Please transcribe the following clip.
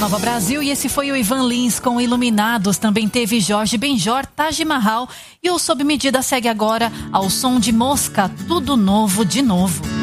Nova Brasil, e esse foi o Ivan Lins com Iluminados. Também teve Jorge Benjor, Taj Mahal, e o Sob Medida segue agora ao som de Mosca, Tudo Novo de Novo.